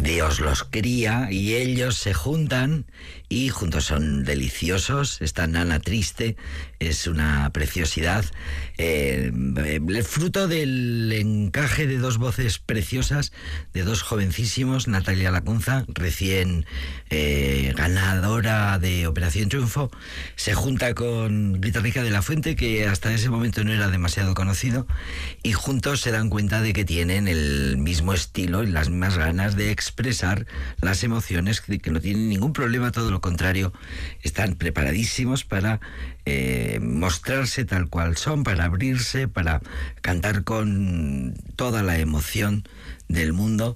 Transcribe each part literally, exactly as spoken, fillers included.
Dios los cría y ellos se juntan y juntos son deliciosos. Esta Nana Triste es una preciosidad, eh, el fruto del encaje de dos voces preciosas, de dos jovencísimos. Natalia Lacunza, recién eh, ganadora de Operación Triunfo, se junta con Rita Rica de la Fuente, que hasta ese momento no era demasiado conocido, y juntos se dan cuenta de que tienen el mismo estilo y las mismas ganas de expresar las emociones, que no tienen ningún problema, todo lo contrario, están preparadísimos para eh, mostrarse tal cual son, para abrirse, para cantar con toda la emoción del mundo.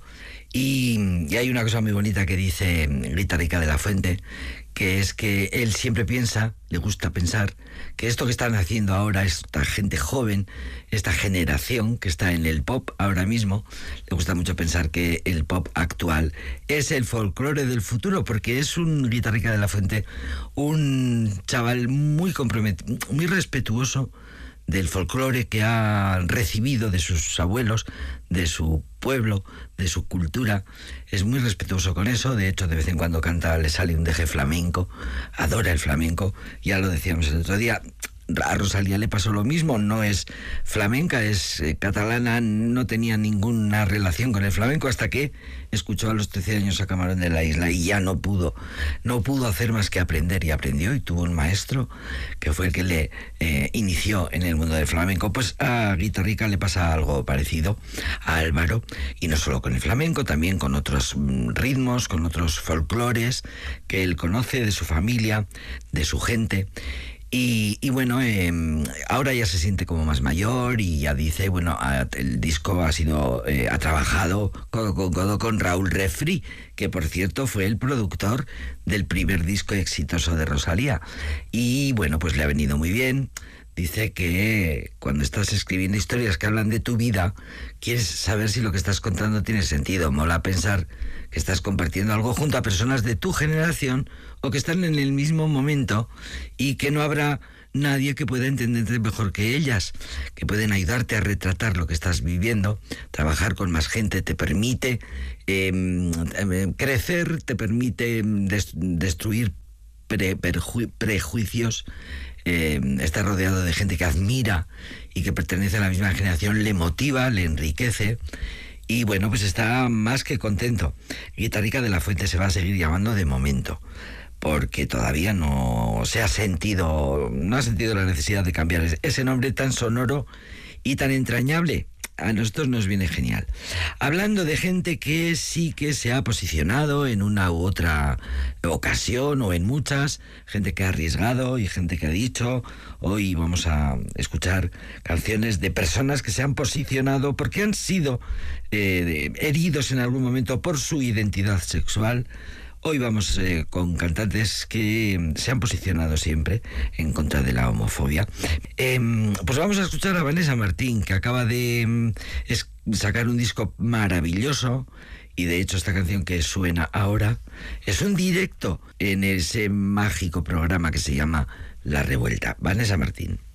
Y, y hay una cosa muy bonita que dice Rita Rica de la Fuente, que es que él siempre piensa, le gusta pensar, que esto que están haciendo ahora esta gente joven, esta generación que está en el pop ahora mismo, le gusta mucho pensar que el pop actual es el folclore del futuro, porque es un Rita Rica de la Fuente, un chaval muy comprometido, muy respetuoso del folclore que ha recibido de sus abuelos, de su pueblo, de su cultura. Es muy respetuoso con eso. De hecho, de vez en cuando canta, le sale un deje flamenco, adora el flamenco. Ya lo decíamos el otro día, a Rosalía le pasó lo mismo, no es flamenca, es eh, catalana, no tenía ninguna relación con el flamenco hasta que escuchó a los trece años a Camarón de la Isla y ya no pudo, no pudo hacer más que aprender, y aprendió y tuvo un maestro que fue el que le eh, inició en el mundo del flamenco. Pues a Rita Rica le pasa algo parecido, a Álvaro, y no solo con el flamenco, también con otros ritmos, con otros folclores que él conoce de su familia, de su gente. Y, y bueno, eh, ahora ya se siente como más mayor y ya dice, bueno, a, el disco ha sido, eh, ha trabajado codo con codo con Raúl Refri, que por cierto fue el productor del primer disco exitoso de Rosalía. Y bueno, pues le ha venido muy bien. Dice que cuando estás escribiendo historias que hablan de tu vida, quieres saber si lo que estás contando tiene sentido. Mola pensar que estás compartiendo algo junto a personas de tu generación o que están en el mismo momento y que no habrá nadie que pueda entenderte mejor que ellas, que pueden ayudarte a retratar lo que estestás viviendo. Trabajar con más gente te permite eh, crecer, te permite des- destruir pre- perju- prejuicios. Eh, está rodeado de gente que admira y que pertenece a la misma generación, le motiva, le enriquece. Y bueno, pues está más que contento. Rita Rica de la Fuente se va a seguir llamando de momento, porque todavía no se ha sentido, no ha sentido la necesidad de cambiar ese nombre tan sonoro y tan entrañable. A nosotros nos viene genial. Hablando de gente que sí que se ha posicionado en una u otra ocasión o en muchas, gente que ha arriesgado y gente que ha dicho, hoy vamos a escuchar canciones de personas que se han posicionado porque han sido eh, heridos en algún momento por su identidad sexual. Hoy vamos eh, con cantantes que se han posicionado siempre en contra de la homofobia. Eh, pues vamos a escuchar a Vanessa Martín, que acaba de eh, es, sacar un disco maravilloso, y de hecho esta canción que suena ahora es un directo en ese mágico programa que se llama La Revuelta. Vanessa Martín.